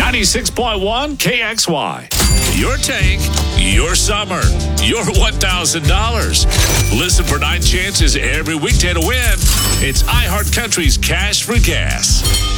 96.1 KXY. Your tank, your summer, your $1,000. Listen for 9 chances every weekday to win. It's iHeart Country's Cash for Gas.